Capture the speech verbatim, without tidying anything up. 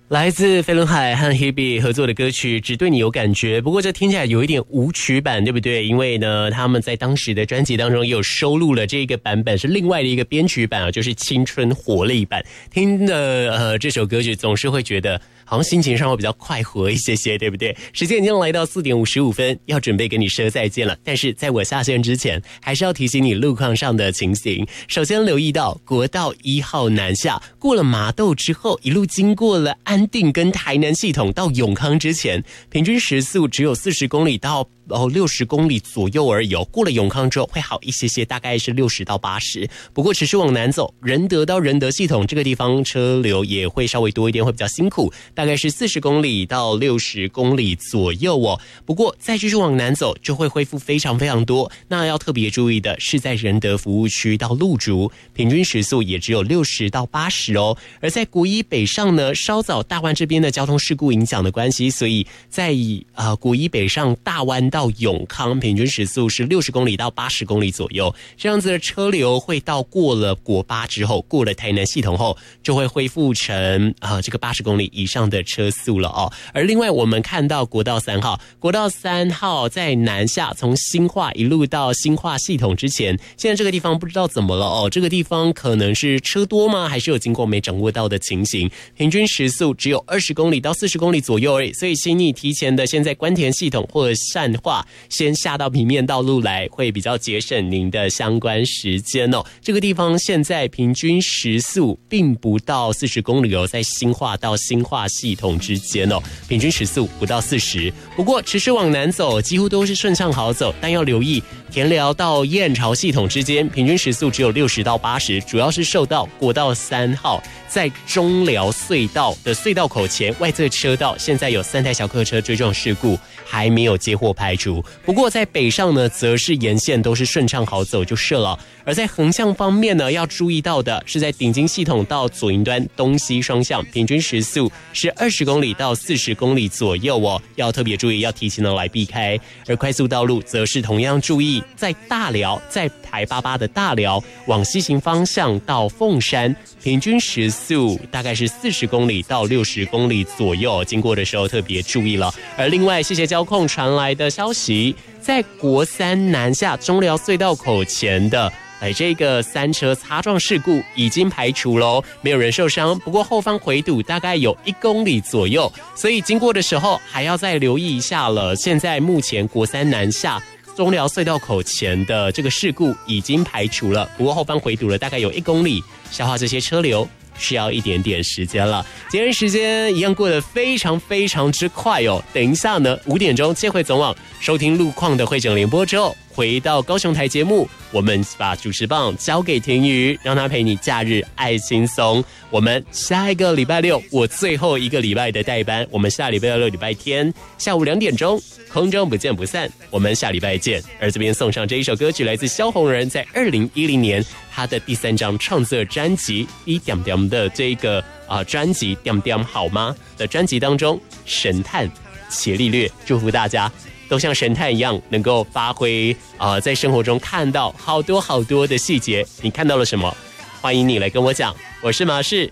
来自飞轮海和 Hebe 合作的歌曲《只对你有感觉》，不过这听起来有一点舞曲版，对不对？因为呢，他们在当时的专辑当中也有收录了这个版本，是另外的一个编曲版啊，就是青春活力版。听的呃这首歌曲，总是会觉得好像心情上会比较快活一些些，对不对？时间已经来到四点五十五分，要准备跟你说再见了。但是在我下线之前，还是要提醒你路况上的情形。首先留意到国道一号南下，过了麻豆之后，一路经过了安定跟台南系统到永康之前，平均时速只有四十公里到哦六十公里左右而已哦。过了永康之后会好一些些，大概是六十到八十。不过持续往南走，仁德到仁德系统这个地方车流也会稍微多一点，会比较辛苦，大概是四十公里到六十公里左右哦。不过再继续往南走就会恢复非常非常多。那要特别注意的是，在仁德服务区到鹿竹，平均时速也只有六十到八十哦。而在国一北上呢，稍早大湾这边的交通事故影响的关系，所以在呃国一北上大湾到永康，平均时速是六十公里到八十公里左右。这样子的车流会到过了国八之后，过了台南系统后，就会恢复成呃这个八十公里以上的车速了哦。而另外我们看到国道三号，国道三号在南下，从新化一路到新化系统之前，现在这个地方不知道怎么了哦，这个地方可能是车多吗？还是有经过没掌握到的情形？平均时速只有二十公里到四十公里左右而已，所以请你提前的先在关田系统或者善化先下到平面道路来，会比较节省您的相关时间哦。这个地方现在平均时速并不到四十公里哦，在新化到新化系统之间哦，平均时速不到四十。不过持续往南走，几乎都是顺畅好走，但要留意田寮到燕巢系统之间，平均时速只有六十到八十，主要是受到国道三号在中寮隧道的隧道口前外侧车道，现在有三台小客车追撞事故，还没有接获排除。不过在北上呢，则是沿线都是顺畅好走就是了。而在横向方面呢，要注意到的是在顶金系统到左营端东西双向，平均时速是二十公里到四十公里左右哦，要特别注意，要提前的来避开。而快速道路则是同样注意，在大寮，在台八八的大寮往西行方向到凤山，平均时速大概是四十公里到六十公里左右，经过的时候特别注意了。而另外，谢谢交控传来的消息，在国三南下中寮隧道口前的哎，这个三车擦撞事故已经排除喽，没有人受伤。不过后方回堵大概有一公里左右，所以经过的时候还要再留意一下了。现在目前国三南下中寮隧道口前的这个事故已经排除了，不过后方回堵了大概有一公里，消化这些车流需要一点点时间了。今天时间一样过得非常非常之快哦。等一下呢，五点钟接回总网收听路况的会诊联播之后，回到高雄台节目，我们把主持棒交给婷瑜，让他陪你假日爱轻松。我们下一个礼拜六，我最后一个礼拜的代班，我们下礼拜六礼拜天下午两点钟空中不见不散，我们下礼拜见。而这边送上这一首歌曲，来自萧红人在二零一零年他的第三张创作专辑一点点的这个啊、呃、专辑点点好吗的专辑当中，神探伽利略，祝福大家都像神探一样，能够发挥啊、呃，在生活中看到好多好多的细节。你看到了什么？欢迎你来跟我讲。我是马氏，